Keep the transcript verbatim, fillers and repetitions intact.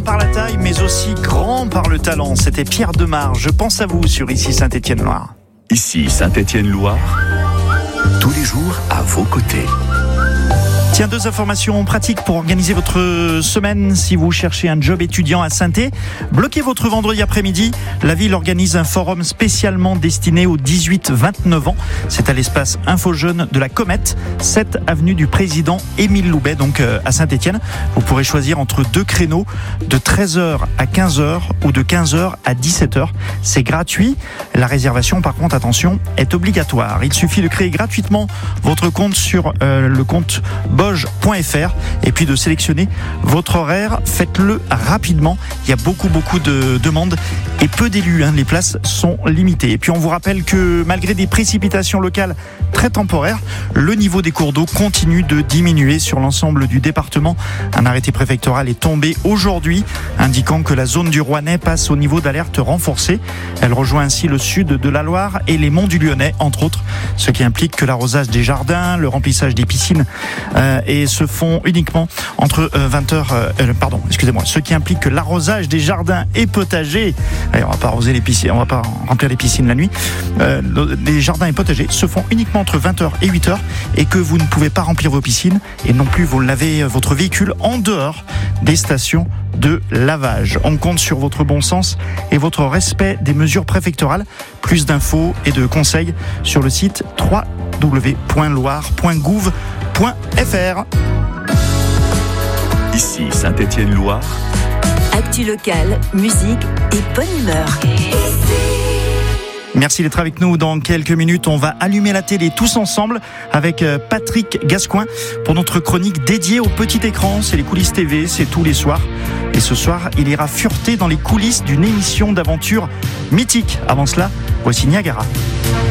par la taille, mais aussi grand par le talent. C'était Pierre Demar. Je pense à vous sur Ici Saint-Étienne-Loire. Ici Saint-Étienne-Loire, tous les jours à vos côtés. Tiens, deux informations pratiques pour organiser votre semaine. Si vous cherchez un job étudiant à Saint-Étienne, bloquez votre vendredi après-midi. La ville organise un forum spécialement destiné aux dix-huit vingt-neuf ans. C'est à l'espace Info Jeune de la Comète, sept avenue du Président Émile Loubet, donc euh, à Saint-Étienne. Vous pourrez choisir entre deux créneaux de treize heures à quinze heures ou de quinze heures à dix-sept heures. C'est gratuit. La réservation, par contre, attention, est obligatoire. Il suffit de créer gratuitement votre compte sur euh, le compte boge point f r et puis de sélectionner votre horaire. Faites-le rapidement. Il y a beaucoup, beaucoup de demandes et peu d'élus. Hein. Les places sont limitées. Et puis on vous rappelle que malgré des précipitations locales très temporaires, le niveau des cours d'eau continue de diminuer sur l'ensemble du département. Un arrêté préfectoral est tombé aujourd'hui, indiquant que la zone du Rouennais passe au niveau d'alerte renforcée. Elle rejoint ainsi le sud de la Loire et les monts du Lyonnais, entre autres, ce qui implique que l'arrosage des jardins, le remplissage des piscines euh, et se font uniquement entre euh, vingt heures, euh, pardon, excusez-moi, ce qui implique que l'arrosage des jardins et potagers, allez, on va pas arroser les piscines, on va pas remplir les piscines la nuit, euh, les jardins et potagers se font uniquement entre vingt heures et huit heures et que vous ne pouvez pas remplir vos piscines et non plus vous lavez votre véhicule en dehors des stations de lavage. On compte sur votre bon sens et votre respect des mesures préfectorales. Plus d'infos et de conseils sur le site w w w point loire point gouv point f r. Ici Saint-Étienne-Loire. Actu locale, musique et bonne humeur. Merci d'être avec nous. Dans quelques minutes, on va allumer la télé tous ensemble avec Patrick Gascoin pour notre chronique dédiée au petit écran. C'est les coulisses T V, c'est tous les soirs. Et ce soir, il ira fureter dans les coulisses d'une émission d'aventure mythique. Avant cela, voici Niagara.